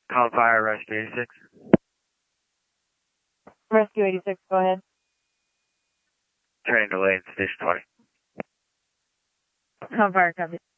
Call fire, Rescue 86. Rescue 86, go ahead. Train delayed, Station 20. Call fire, copy.